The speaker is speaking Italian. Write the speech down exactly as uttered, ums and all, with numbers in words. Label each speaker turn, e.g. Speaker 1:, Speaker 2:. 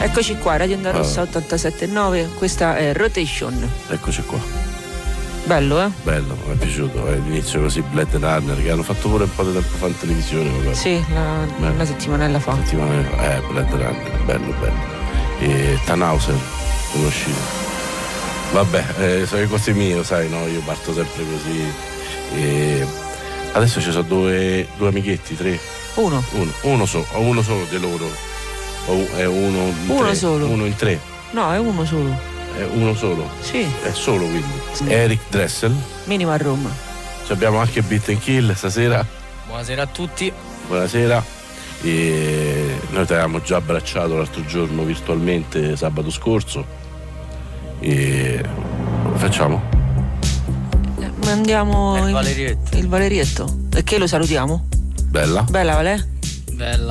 Speaker 1: Eccoci qua, Radio Onda Rossa
Speaker 2: Ah.
Speaker 1: ottantasette virgola nove, questa è Rotation.
Speaker 2: Eccoci qua.
Speaker 1: Bello, eh?
Speaker 2: Bello, mi è piaciuto. È l'inizio così, Blade Runner, che hanno fatto pure un po' di tempo fa in televisione. Magari.
Speaker 1: Sì, la,
Speaker 2: Bello.
Speaker 1: una settimanella fa.
Speaker 2: Settimana fa. Eh, Blade Runner, bello, bello. E Tannhauser, conosci? Vabbè, eh, sono le cose mie, sai, no? Io parto sempre così. E adesso ci sono due, due amichetti, tre.
Speaker 1: Uno.
Speaker 2: Uno, uno solo, o uno solo di loro. O è uno in
Speaker 1: Uno
Speaker 2: tre.
Speaker 1: solo.
Speaker 2: Uno in tre.
Speaker 1: No, è uno solo.
Speaker 2: È uno solo.
Speaker 1: Sì.
Speaker 2: È solo quindi.
Speaker 1: Sì.
Speaker 2: Eric Dressel.
Speaker 1: Minimo a Roma.
Speaker 2: Ci abbiamo anche Beat and Kill stasera.
Speaker 3: Buonasera a tutti.
Speaker 2: Buonasera. E noi ti avevamo già abbracciato l'altro giorno virtualmente sabato scorso. E facciamo?
Speaker 1: Mandiamo
Speaker 3: È il
Speaker 1: il,
Speaker 3: Valerietto.
Speaker 1: il Valerietto. E che lo salutiamo?
Speaker 2: Bella.
Speaker 1: Bella, Valè?
Speaker 3: Bella.